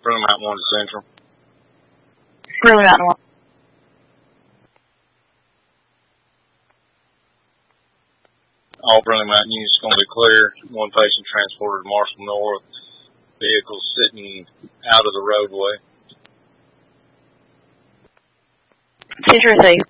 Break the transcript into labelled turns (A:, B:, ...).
A: Brindley Mountain 1 to Central.
B: Brindley Mountain 1.
A: All Brindley Mountain units going to be clear. One patient transported to Marshall North. Vehicles sitting out of the roadway.
B: Seizure received.